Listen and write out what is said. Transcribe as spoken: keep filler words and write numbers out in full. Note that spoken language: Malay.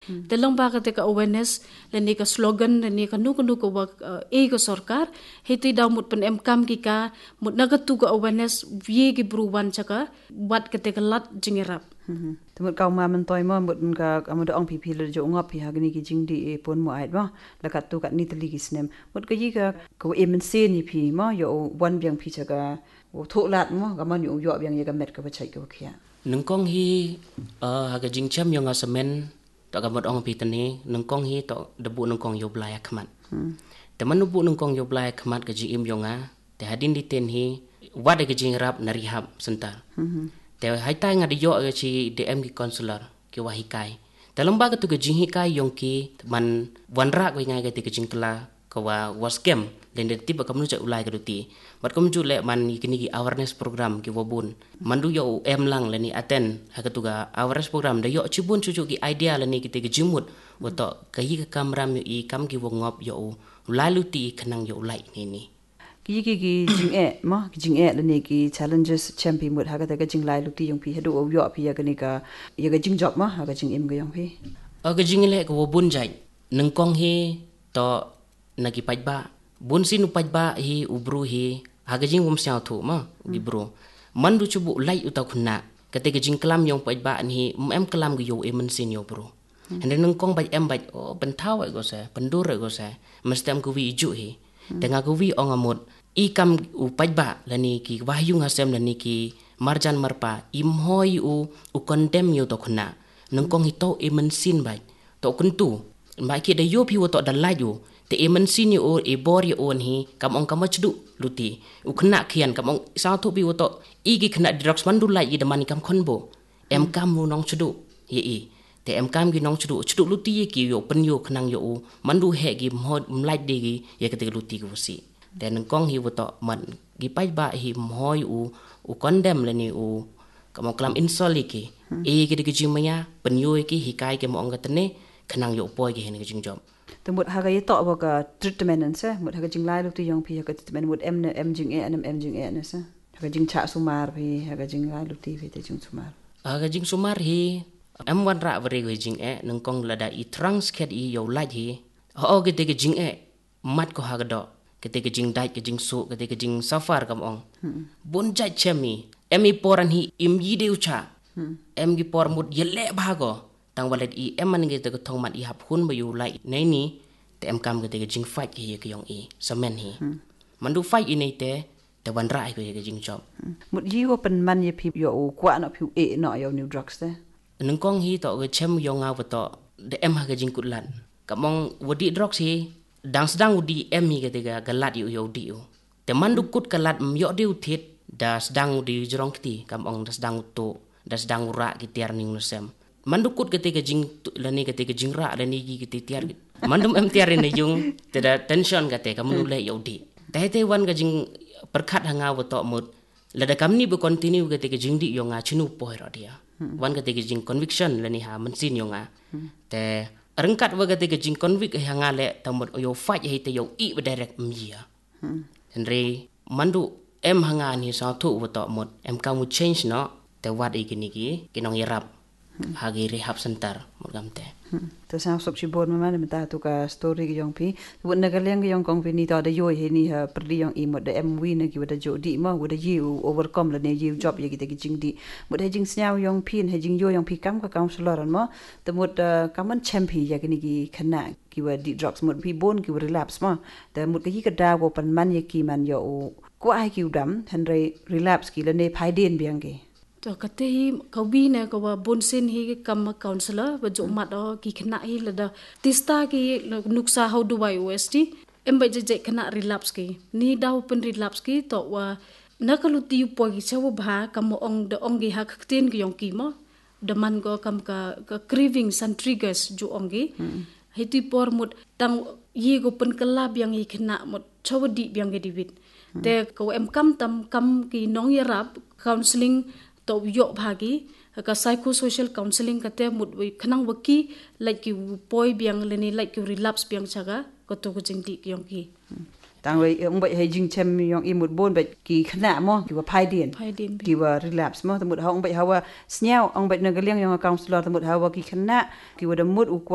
Dalam baga te ka awareness lani ka slogan lani ka nu nu ka e ka sarkar heti daw mut pen emkam ki ka mut nagatu ka awareness vie ki bruwan chaka wat ka te ka lat jingerap. Temut kau ma mentoi mo mut ka amud ong pipi le jo ngop pi hagni ki jing di e pon mo ait mo la kat tu kat ni teli ki snem mut ka yi ka ko e men se ni pi mo yo wan biang pi chaka o tho lat mo ga man yo yo biang ye ka met ka bachai ka khia nengkong hi haga jing cham yo ngasemen to ga mut ong pi tani nengkong hi to debu nengkong yo blaya khmat teman debu nengkong yo blaya khmat ka ji im yo nga te hadin di ten hi wad ga jing rap na rehab center te hai tai nga di yo ga chi D M ki counselor ki wahikai dalam baga tu ga jing hikai yong ki man wanra ko ngai ga ti ga jing tla ka wa waskem den de tiba kamnu cha ulai ka duti bat kam ju le man kini ki awareness program ki wobun mandu yo em lang lani aten ha ka tu ga awareness program da yo chibun chu ki idea lani ki ti ga jimut woto ka yi ka kamram yo i kam ki wo ngop yo ulai luti khanang yo ulai ni ni ki ki ki jing e ma ki jing e lani ki challenges champion mut ha ka ta ga jing lai luti yong pi hadu o yo pi ya ka ni ka ya ga jing job ma ha ga jing im ga yong pi a ga jing le ka wobun jai nengkong hi to nagi pajba bun sin pajba hi ubru hi ha ga jing wom sia thu ma gi bro man du chubu lai uta khuna kate ga jing klam yong pajba ni em klam gi yo e men sin yo bro ande nengkong baj em baj o ben thaw go sa pendur go sa mestem ku wi ju hi denga ku wi ong amot i kam u pajba lani ki wahyu ngasem lani ki marjan marpa im hoi u u condemn yo to khuna nengkong hi to e men sin baj to kuntu mai ki da yo pi wo to da la yo te e men sin yo e bor yo on hi kam ong kam chdu luti u khna khian kam ong sa thu pi wo to i ki khna drugs man du lai i da mani kam khonbo em kam mu nong chdu ye i te em kam gi nong chdu chdu luti ye ki yo pen yo khnang yo man du he gi mod mlai de gi ye ka te luti ko si te nang kong hi wo to man gi pai ba hi moi u u condemn le ni u kam klam insoli ki e gi de gi maya pen yo ki hi kai ke mo ong ka tene khnang yo poi gi hen gi jing job temut ha ga yi to ba ka treatment an sa mut ha ga jing lai lu ti yong pi ha ga treatment mut em ne em jing e an em jing e na sa ha ga jing cha sumar pi ha ga jing lai lu ti fi te jing sumar ha ga jing sumar hi em wan ra vre go jing e nang kong la da i trans khet i yo lai hi ho ge te ge jing e mat ko ha ga do ke te ge jing dai ke jing su ke te ge jing safar kam ong bun jai chemi em i poran hi im yi de ucha em gi por mut ye le ba go tang walet i em man ge te ko thong mat i hap hun ba yu lai nei ni te em kam ge te ge jing fight hi ke yong i samen hi man du fight i nei te te wan rai ko ye ge jing job mut yi wo pen man ye pi yo kwa no pi e no yo new drugs te nung kong hi to ge chem yo nga wa to de em ha ge jing kutlan kamong wodi drugs hi dang sedang udi em hi ge te ga galat yu yo di u te man du kut galat m yo di uthit da sedang di jrong ti kamong da sedang to da sedang ura ki tiar ning no sem mandu kut ketika jing lani ketika jing ra lani gi ketika tiar mandum em tiar ne jung te da tension kate kam nu le yodi te te wan ga jing perkhat hanga wo to mut la da kam ni bu continue ketika jing di yo nga chinu poi ro dia wan ketika jing conviction lani ha man sin yo nga te rengkat wa ketika jing convict hanga le tamut yo fight he te yo i ba direct mia henry mandu em hanga ni sa thu wo to mut em kam mu change no te wat i kini ki kinong yarap hagi rehab center morgamte to sa sop chi bod ma ma ta tu ka story gi yong pi won na ga leng gi yong kong pi ni ta da yo he ni ha perdi yong i mo da em wi na gi da jo di ma wo da yi overcome la ne yi job ye gi da gi jing di mo da jing sняв yong pi he jing yo yong pi kam ka counselor an mo ta mo da kam man champion ya gi ni gi khana gi wa di drugs mo pi bon gi relapse ma da mo ga yi ka da go pan man ye ki man yo ko ai ki dam han re relapse ki la ne phai den biang ge to kate hi kawi ne ko wa bonsin hi kam counselor ba jo mat o ki khna hi la da tista ki nuksa how do I O S T em ba je je khna relapse ki ni daw pen relapse ki to wa nakaluti po gi chaw bha kam ong de ong gi ha khten gi yong ki mo de man go kam ka craving san triggers jo ong gi hiti por mut tang yi go pen kalab yang hi khna mut chawdi byang ge divit te ko em kam tam kam ki nong yarap counseling to yo bhagi ka psychosocial counseling kate mut khanang waki like you poi biang leni like you relapse biang chaga ko to ko jing di kyong ki tang wei ong bai he jing chem yong i mut bon bai ki khna mo ki wa phai den ki wa relapse mo mut ha ong bai ha wa sняв ong bai na ga leng yong counselor mut ha wa ki khna ki wa da mut u